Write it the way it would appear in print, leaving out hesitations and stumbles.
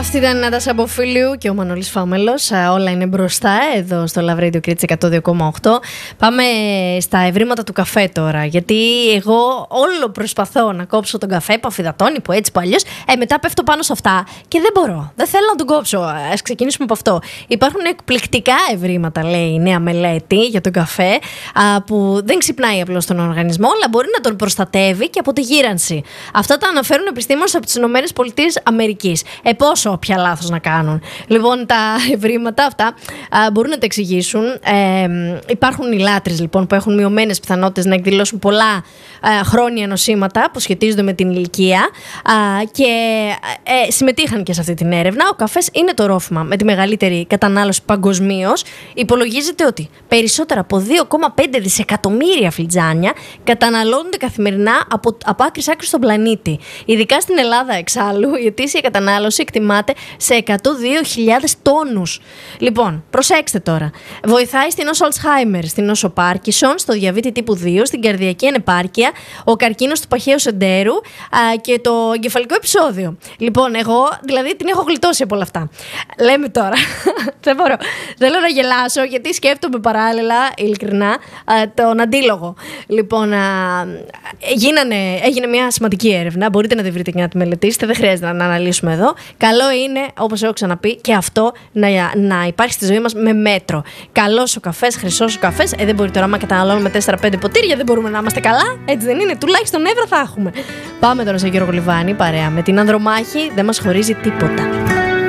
Αυτή ήταν η Νάτασα Μποφίλιου και ο Μανώλης Φάμελος. Όλα είναι μπροστά εδώ στο Love Radio Κρήτης 102,8. Πάμε στα ευρήματα του καφέ τώρα. Γιατί εγώ όλο προσπαθώ να κόψω τον καφέ που αφυδατώνει, που έτσι που αλλιώς. Μετά πέφτω πάνω σε αυτά και δεν μπορώ. Δεν θέλω να τον κόψω. Ας ξεκινήσουμε από αυτό. Υπάρχουν εκπληκτικά ευρήματα, λέει η νέα μελέτη για τον καφέ, που δεν ξυπνάει απλώς τον οργανισμό, αλλά μπορεί να τον προστατεύει και από τη γύρανση. Αυτά τα αναφέρουν επιστήμονες από τις ΗΠΑ. Πόσο όποια λάθος να κάνουν. Λοιπόν, τα ευρήματα αυτά μπορούν να τα εξηγήσουν. Υπάρχουν οι λάτρεις λοιπόν που έχουν μειωμένες πιθανότητες να εκδηλώσουν πολλά χρόνια νοσήματα που σχετίζονται με την ηλικία και συμμετείχαν και σε αυτή την έρευνα. Ο καφές είναι το ρόφημα με τη μεγαλύτερη κατανάλωση παγκοσμίως. Υπολογίζεται ότι περισσότερα από 2,5 δισεκατομμύρια φλιτζάνια καταναλώνονται καθημερινά από άκρη σ' άκρη στον πλανήτη. Ειδικά στην Ελλάδα, εξάλλου, η ετήσια κατανάλωση εκτιμάται σε 102.000 τόνους. Λοιπόν, προσέξτε τώρα. Βοηθάει στην νόσο Alzheimer, στην νόσο Πάρκισον, στο διαβήτη τύπου 2, στην καρδιακή ανεπάρκεια, ο καρκίνος του παχαίου σεντέρου και το εγκεφαλικό επεισόδιο. Λοιπόν, εγώ δηλαδή την έχω γλιτώσει από όλα αυτά. Λέμε τώρα. Δεν μπορώ. Θέλω να γελάσω γιατί σκέφτομαι παράλληλα, ειλικρινά, τον αντίλογο. Λοιπόν, έγινε μια σημαντική έρευνα. Μπορείτε να τη βρείτε και να τη μελετήσετε. Δεν χρειάζεται να αναλύσουμε εδώ. Καλό είναι, όπως έχω ξαναπεί, και αυτό να υπάρχει στη ζωή μας με μέτρο. Καλός ο καφές, χρυσός ο καφές. Δεν μπορεί τώρα, άμα καταναλώνουμε 4-5 ποτήρια, δεν μπορούμε να είμαστε καλά. Έτσι δεν είναι. Τουλάχιστον νεύρα θα έχουμε. Πάμε τώρα σε Γιώργο Λιβάνη, παρέα με την Ανδρομάχη. Δεν μας χωρίζει τίποτα.